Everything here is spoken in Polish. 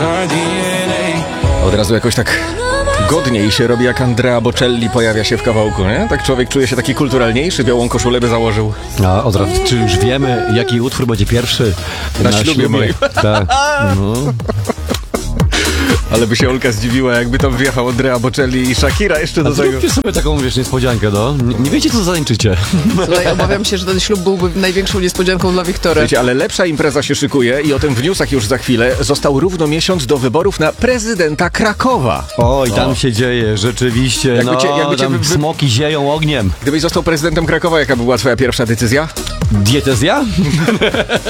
Od razu jakoś tak godniej się robi, jak Andrea Bocelli pojawia się w kawałku, nie? Tak człowiek czuje się taki kulturalniejszy, białą koszulę by założył. A od razu, czy już wiemy, jaki utwór będzie pierwszy Na ślubie moim. Tak. No. Ale by się Olka zdziwiła, jakby tam wjechał Andrea Bocelli i Shakira jeszcze do tego. Zróbcie sobie taką, wiesz, niespodziankę, no. Nie wiecie, co zatańczycie. Słuchaj, obawiam się, że ten ślub byłby największą niespodzianką dla Wiktora. Wiecie, ale lepsza impreza się szykuje i o tym w newsach już za chwilę. Został równo miesiąc do wyborów na prezydenta Krakowa. Oj, tam się dzieje, rzeczywiście. Jakby cię tam smoki zieją ogniem. Gdybyś został prezydentem Krakowa, jaka by była twoja pierwsza decyzja? Dietezja?